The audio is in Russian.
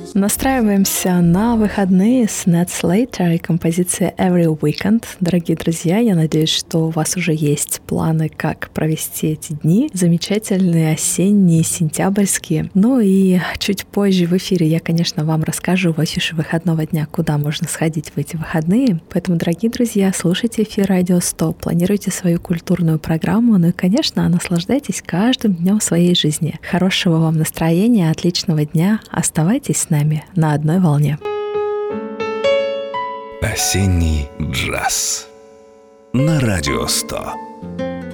Настраиваемся на выходные с Ned Slater и композицией Every Weekend. Дорогие друзья, я надеюсь, что у вас уже есть планы, как провести эти дни. Замечательные осенние, сентябрьские. Ну и чуть позже в эфире я, конечно, вам расскажу в афише выходного дня, куда можно сходить в эти выходные. Поэтому, дорогие друзья, слушайте эфир Радио 100, планируйте свою культурную программу, ну и, конечно, наслаждайтесь каждым днем своей жизни. Хорошего вам настроения, отличного дня. Оставайтесь с нами на одной волне. Осенний джаз на Радио 100.